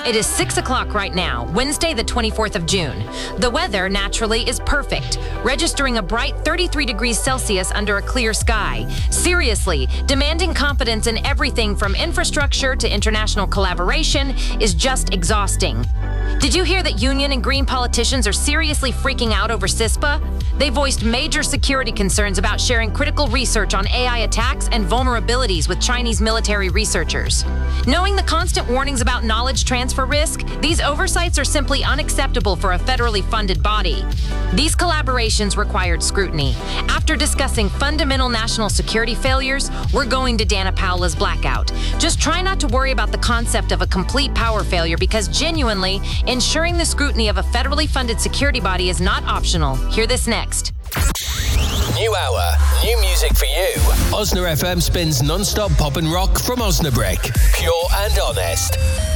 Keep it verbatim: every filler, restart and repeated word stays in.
It is six o'clock right now, Wednesday, the twenty-fourth of June. The weather, naturally, is perfect, registering a bright thirty-three degrees Celsius under a clear sky. Seriously, demanding competence in everything from infrastructure to international collaboration is just exhausting. Did you hear that Union and Green politicians are seriously freaking out over CISPA? They voiced major security concerns about sharing critical research on A I attacks and vulnerabilities with Chinese military researchers. Knowing the constant warnings about knowledge transfer risk, these oversights are simply unacceptable for a federally funded body. These collaborations required scrutiny. After discussing fundamental national security failures, we're going to Dana Paola's blackout. Just try not to worry about the concept of a complete power failure, because genuinely, ensuring the scrutiny of a federally funded security body is not optional. Hear this next. New hour, new music for you. Osna F M spins non-stop pop and rock from Osnabrück. Pure and honest.